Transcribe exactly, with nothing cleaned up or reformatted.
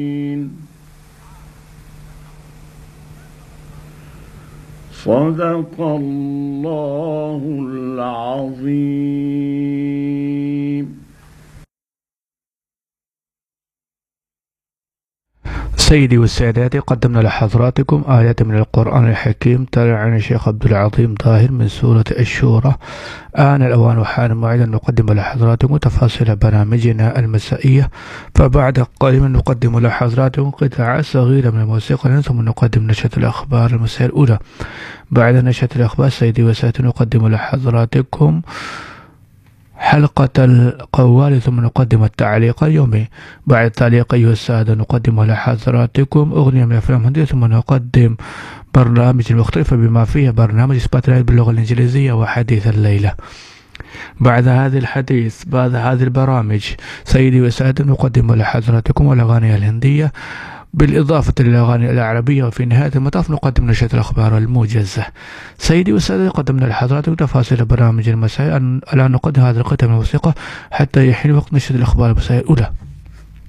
صدق الله العظيم. سيدي والسادات، قدمنا لحضراتكم آيات من القرآن الحكيم تلا عن الشيخ عبد العظيم ظاهر من سورة الشورى. آن الأوان وحان موعد أن نقدم لحضراتكم تفاصيل برامجنا المسائية، فبعد قليل نقدم لحضراتكم قطعة صغيرة من الموسيقى، ثم نقدم نشرة الأخبار المسائية الأولى. بعد نشرة الأخبار سيدي والسادة نقدم لحضراتكم حلقة القوال، ثم نقدم التعليق اليومي. بعد التعليق أيها السادة نقدم لحضراتكم أغنية من أفلام هندية، ثم نقدم برنامج مختلف بما فيه برنامج سبوتلايت باللغة الإنجليزية وحديث الليلة. بعد هذه الحديث بعد هذه البرامج سيدي وسادة نقدم لحضراتكم الأغاني الهندية بالإضافة للأغاني العربية، وفي نهاية المطاف نقدم نشرة الأخبار الموجزة. سيدي وسادة قدمنا لحضراتكم تفاصيل برامج المسائي. الآن نقدم هذه القطعة من الموسيقى حتى يحين وقت نشرة الأخبار المسائية الأولى.